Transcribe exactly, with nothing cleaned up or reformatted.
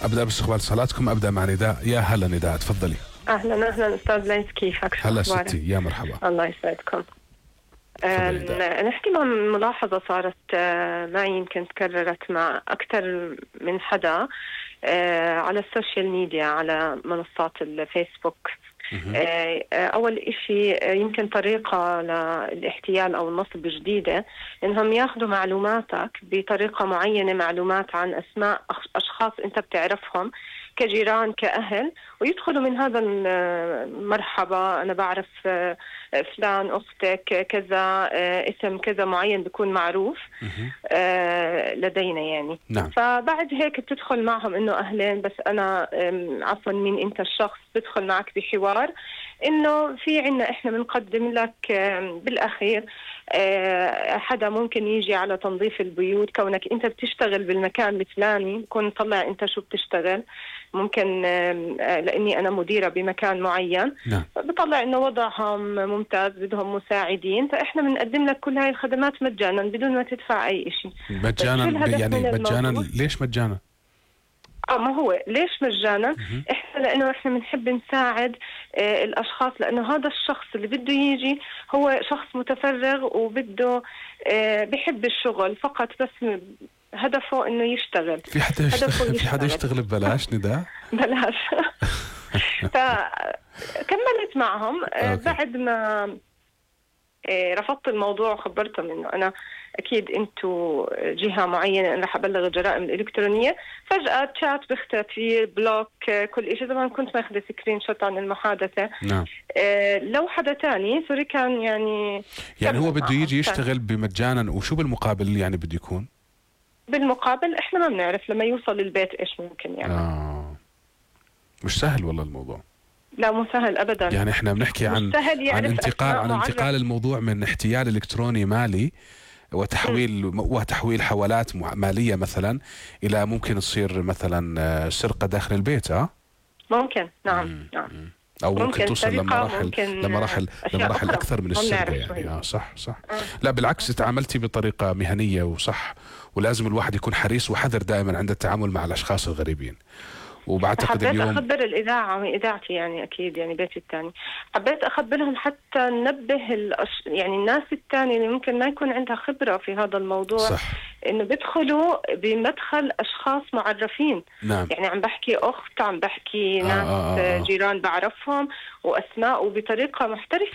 أبدأ باستقبال اتصالاتكم. أبدأ مع نداء. يا هلا نداء، تفضلي. أهلا أهلا أستاذ ليث، كيفك؟ هلا ستي، يا مرحبا. الله يسعدكم. نحكي عن ملاحظة صارت معي، يمكن تكررت مع أكثر من حدا على السوشيال ميديا، على منصات الفيسبوك. أول إشي يمكن طريقة للاحتيال أو النصب جديدة، إنهم ياخدوا معلوماتك بطريقة معينة، معلومات عن أسماء أشخاص أنت بتعرفهم كجيران كأهل، ويدخلوا من هذا المرحبا أنا بعرف فلان أختك كذا، اسم كذا معين بيكون معروف لدينا يعني. نعم. فبعد هيك بتدخل معهم إنه أهلين، بس أنا عفوا مين أنت الشخص، بدخل معك بحوار إنه في عنا إحنا بنقدم لك بالأخير حدا ممكن يجي على تنظيف البيوت، كونك أنت بتشتغل بالمكان الفلاني، بكون طلع أنت شو بتشتغل، ممكن لأني أنا مديرة بمكان معين. نعم. بطلع إنه وضعهم ممتاز، بدهم مساعدين، فإحنا بنقدم لك كل هاي الخدمات مجانا بدون ما تدفع أي شيء. مجانا يعني مجانا؟ ليش مجانا؟ اه ما هو ليش مجانا؟ احنا لانه احنا بنحب نساعد آه الاشخاص، لانه هذا الشخص اللي بده يجي هو شخص متفرغ وبده آه بحب الشغل فقط، بس هدفه انه يشتغل. في حدا يشتغل في حدا يشتغل ببلاش نداء؟ بلاش. فكملت معهم آه بعد ما آه رفضت الموضوع وخبرتهم انه انا أكيد أنتوا جهة معينة، أنا رح أبلغ الجرائم الإلكترونية. فجأة تشات بيختفي، بلوك، كل إشي. طبعا كنت ماخذة سكرين شوت عن المحادثة. نعم. آه لو حدا تاني سوري كان يعني يعني هو بده يجي يشتغل بمجانا، وشو بالمقابل يعني بده يكون؟ بالمقابل إحنا ما بنعرف لما يوصل البيت إيش ممكن يعني. آه. مش سهل والله الموضوع. لا مو سهل أبدا. يعني إحنا بنحكي عن عن انتقال عن انتقال الموضوع من احتيال إلكتروني مالي وتحويل وتحويل حوالات مالية مثلا إلى ممكن تصير مثلا سرقة داخل البيت. اه ممكن. نعم نعم. أو ممكن, ممكن توصل لمراحل لمراحل لمراحل أكثر من السرقة يعني. اه صح صح. آه. لا بالعكس، تعاملتي بطريقة مهنية وصح، ولازم الواحد يكون حريص وحذر دائما عند التعامل مع الأشخاص الغريبين. وبعتقد اليوم حبيت أخبر الإذاعة وإذاعتي يعني أكيد يعني بيتي الثاني، حبيت أخبرهم حتى ننبه الأش... يعني الناس الثانية اللي ممكن ما يكون عندها خبرة في هذا الموضوع. صح. إنه بيدخلوا بمدخل أشخاص معرفين. نعم. يعني عم بحكي أخت، عم بحكي ناس آه آه آه. جيران بعرفهم وأسماء، وبطريقة محترفة.